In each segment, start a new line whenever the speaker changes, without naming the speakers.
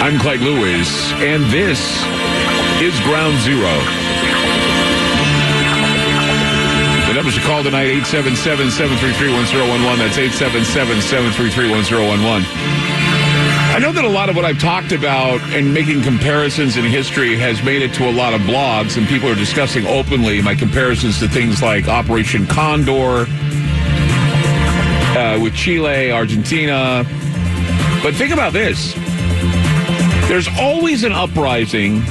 I'm Clyde Lewis, and this is Ground Zero. The numbers to call tonight, 877-733-1011. That's 877-733-1011. I know that a lot of what I've talked about and making comparisons in history has made it to a lot of blogs, and people are discussing openly my comparisons to things like Operation Condor with Chile, Argentina. But think about this. There's always an uprising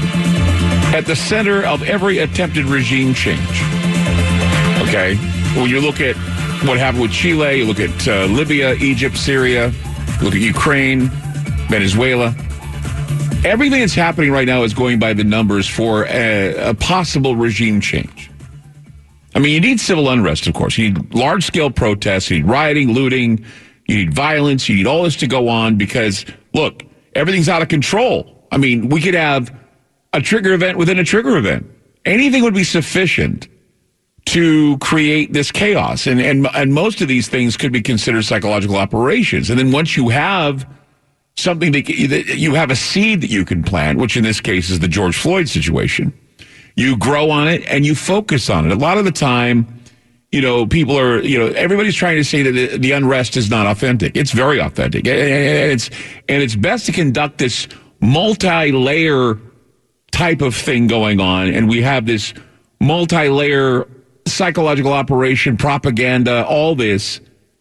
at the center of every attempted regime change. Okay? When you look at what happened with Chile, you look at Libya, Egypt, Syria, look at Ukraine, Venezuela. Everything that's happening right now is going by the numbers for a possible regime change. I mean, you need civil unrest, of course. You need large-scale protests. You need rioting, looting. You need violence. You need all this to go on because, look, everything's out of control. I mean, we could have a trigger event within a trigger event. Anything would be sufficient to create this chaos. And most of these things could be considered psychological operations. And then once you have something that you have a seed that you can plant, which in this case is the George Floyd situation, you grow on it and you focus on it. A lot of the time, people are, everybody's trying to say that the unrest is not authentic. It's very authentic. And it's best to conduct this multi-layer type of thing going on. And we have this multi-layer psychological operation, propaganda, all this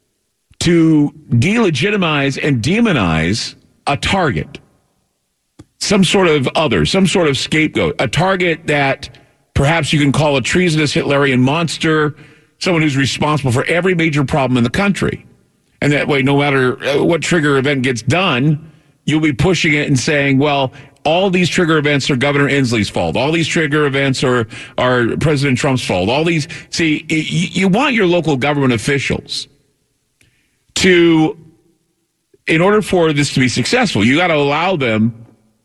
to delegitimize and demonize a target, some sort of other, some sort of scapegoat, a target that perhaps you can call a treasonous Hitlerian monster, someone who's responsible for every major problem in the country. And that way, no matter what trigger event gets done, you'll be pushing it and saying, well, all these trigger events are Governor Inslee's fault. All these trigger events are President Trump's fault. All these, see, you want your local government officials to, in order for this to be successful, you got to allow them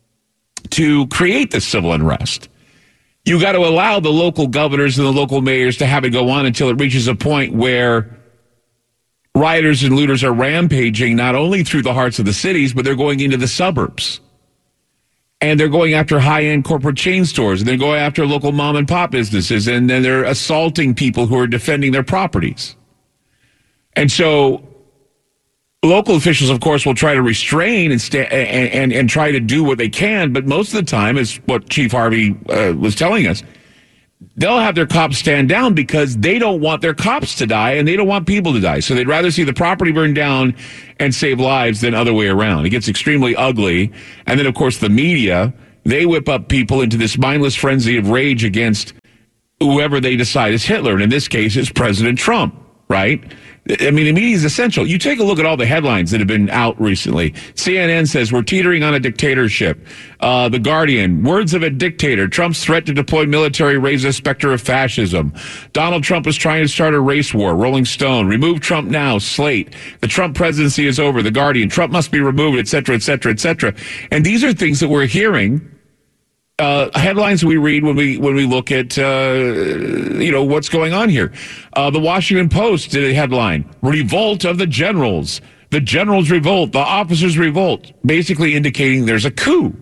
to create this civil unrest. You got to allow the local governors and the local mayors to have it go on until it reaches a point where rioters and looters are rampaging not only through the hearts of the cities, but they're going into the suburbs. And they're going after high-end corporate chain stores, and they're going after local mom-and-pop businesses, and then they're assaulting people who are defending their properties. And so local officials, of course, will try to restrain and try to do what they can, but most of the time, is what Chief Harvey was telling us, they'll have their cops stand down because they don't want their cops to die and they don't want people to die. So they'd rather see the property burned down and save lives than other way around. It gets extremely ugly. And then, of course, the media, they whip up people into this mindless frenzy of rage against whoever they decide is Hitler. And in this case, it's President Trump, right? I mean, the media is essential. You take a look at all the headlines that have been out recently. CNN says we're teetering on a dictatorship. The Guardian, words of a dictator. Trump's threat to deploy military raises a specter of fascism. Donald Trump is trying to start a race war. Rolling Stone, remove Trump now. Slate, the Trump presidency is over. The Guardian, Trump must be removed, et cetera, et cetera, et cetera. And these are things that we're hearing. Headlines we read when we look at what's going on here. The Washington Post did a headline: "Revolt of the Generals. The generals revolt. The officers revolt," basically indicating there's a coup.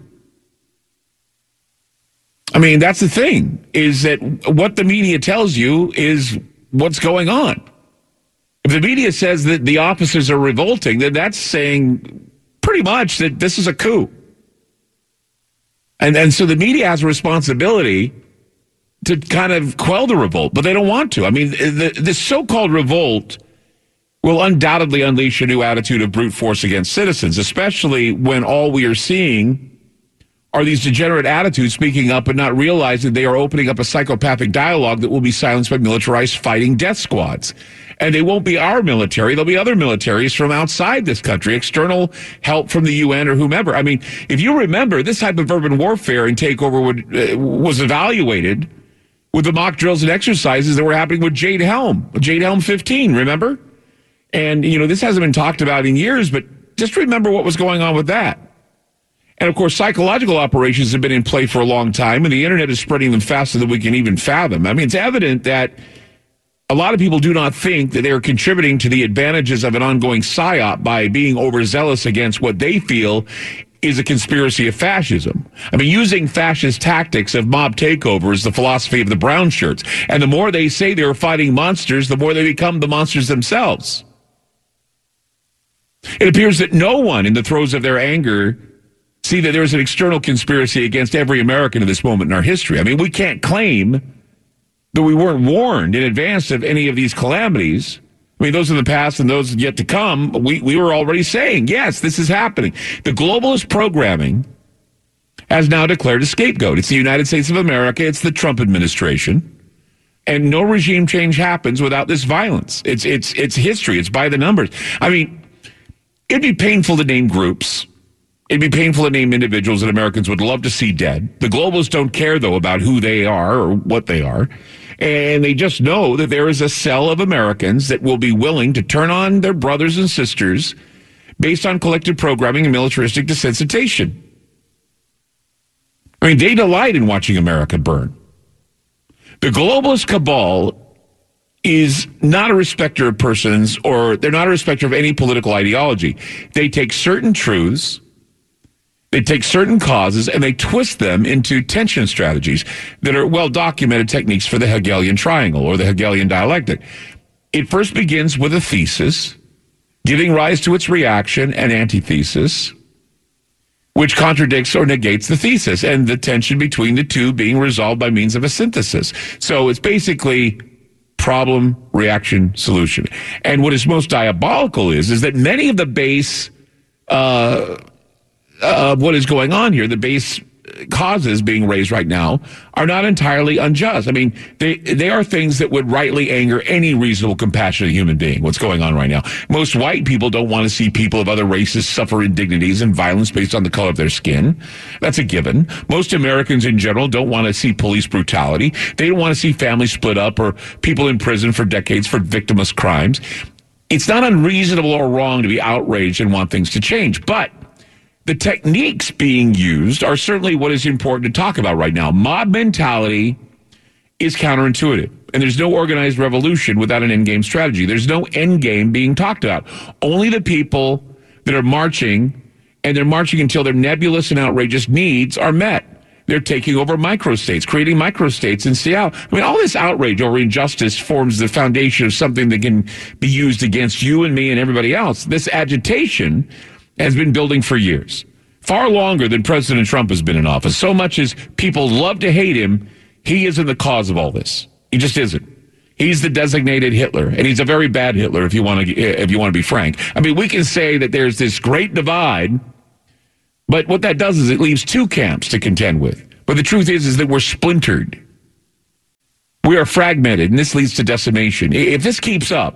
I mean, that's the thing, is that what the media tells you is what's going on. If the media says that the officers are revolting, then that's saying pretty much that this is a coup. And so the media has a responsibility to kind of quell the revolt, but they don't want to. I mean, the so-called revolt will undoubtedly unleash a new attitude of brute force against citizens, especially when all we are seeing are these degenerate attitudes speaking up and not realizing they are opening up a psychopathic dialogue that will be silenced by militarized fighting death squads. And they won't be our military. There'll be other militaries from outside this country, external help from the UN or whomever. I mean, if you remember, this type of urban warfare and takeover was evaluated with the mock drills and exercises that were happening with Jade Helm 15, remember? And, this hasn't been talked about in years, but just remember what was going on with that. And, of course, psychological operations have been in play for a long time, and the Internet is spreading them faster than we can even fathom. I mean, it's evident that a lot of people do not think that they are contributing to the advantages of an ongoing psyop by being overzealous against what they feel is a conspiracy of fascism. I mean, using fascist tactics of mob takeover is the philosophy of the brown shirts. And the more they say they're fighting monsters, the more they become the monsters themselves. It appears that no one in the throes of their anger see that there is an external conspiracy against every American at this moment in our history. I mean, we can't claim that we weren't warned in advance of any of these calamities. I mean, those in the past and those yet to come, we were already saying, yes, this is happening. The globalist programming has now declared a scapegoat. It's the United States of America. It's the Trump administration. And no regime change happens without this violence. It's history. It's by the numbers. I mean, it'd be painful to name groups. It'd be painful to name individuals that Americans would love to see dead. The globalists don't care, though, about who they are or what they are. And they just know that there is a cell of Americans that will be willing to turn on their brothers and sisters based on collective programming and militaristic desensitization. I mean, they delight in watching America burn. The globalist cabal is not a respecter of persons, or they're not a respecter of any political ideology. They take certain truths, they take certain causes, and they twist them into tension strategies that are well-documented techniques for the Hegelian triangle or the Hegelian dialectic. It first begins with a thesis, giving rise to its reaction and antithesis, which contradicts or negates the thesis, and the tension between the two being resolved by means of a synthesis. So it's basically problem, reaction, solution. And what is most diabolical is that many of the base what is going on here, the base causes being raised right now, are not entirely unjust. I mean, they are things that would rightly anger any reasonable, compassionate human being, what's going on right now. Most white people don't want to see people of other races suffer indignities and violence based on the color of their skin. That's a given. Most Americans in general don't want to see police brutality. They don't want to see families split up or people in prison for decades for victimless crimes. It's not unreasonable or wrong to be outraged and want things to change, but the techniques being used are certainly what is important to talk about right now. Mob mentality is counterintuitive, and there's no organized revolution without an endgame strategy. There's no endgame being talked about. Only the people that are marching, and they're marching until their nebulous and outrageous needs are met. They're taking over microstates, creating microstates in Seattle. I mean, all this outrage over injustice forms the foundation of something that can be used against you and me and everybody else. This agitation has been building for years, far longer than President Trump has been in office. So much as people love to hate him, he isn't the cause of all this. He just isn't. He's the designated Hitler, and he's a very bad Hitler if you want to be frank. I mean, we can say that there's this great divide, but what that does is it leaves two camps to contend with. But the truth is that we're splintered. We are fragmented, and this leads to decimation. If this keeps up,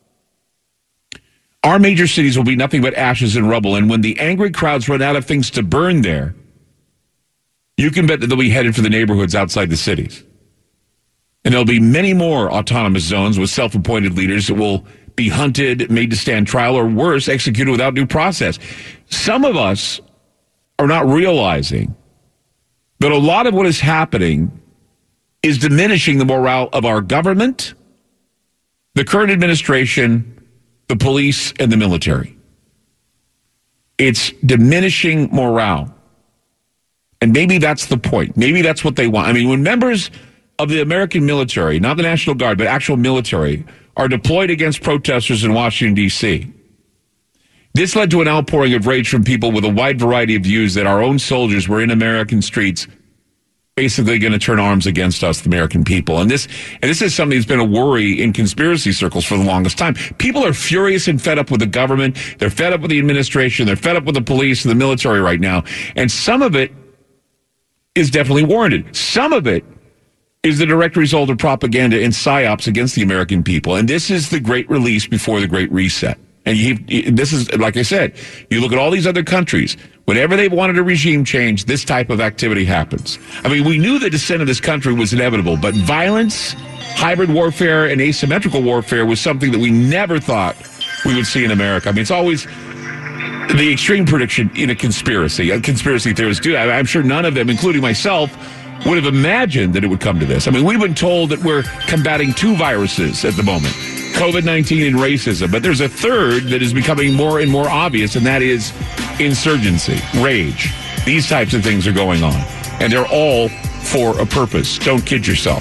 our major cities will be nothing but ashes and rubble, and when the angry crowds run out of things to burn there, you can bet that they'll be headed for the neighborhoods outside the cities. And there'll be many more autonomous zones with self-appointed leaders that will be hunted, made to stand trial, or worse, executed without due process. Some of us are not realizing that a lot of what is happening is diminishing the morale of our government, the current administration, the police, and the military. It's diminishing morale. And maybe that's the point. Maybe that's what they want. I mean, when members of the American military, not the National Guard, but actual military, are deployed against protesters in Washington, D.C., this led to an outpouring of rage from people with a wide variety of views that our own soldiers were in American streets basically going to turn arms against us, the American people. And this is something that's been a worry in conspiracy circles for the longest time. People are furious and fed up with the government. They're fed up with the administration. They're fed up with the police and the military right now. And some of it is definitely warranted. Some of it is the direct result of propaganda and psyops against the American people. And this is the great release before the great reset. And this is, like I said, you look at all these other countries, whenever they've wanted a regime change, this type of activity happens. I mean, we knew the descent of this country was inevitable, but violence, hybrid warfare, and asymmetrical warfare was something that we never thought we would see in America. I mean, it's always the extreme prediction in a conspiracy. Conspiracy theorists do. I'm sure none of them, including myself, would have imagined that it would come to this. I mean, we've been told that we're combating two viruses at the moment, COVID-19 and racism, but there's a third that is becoming more and more obvious, and that is insurgency, rage. These types of things are going on. And they're all for a purpose. Don't kid yourself.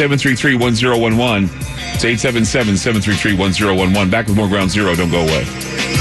877-733-1011. It's 877-733-1011. Back with more Ground Zero. Don't go away.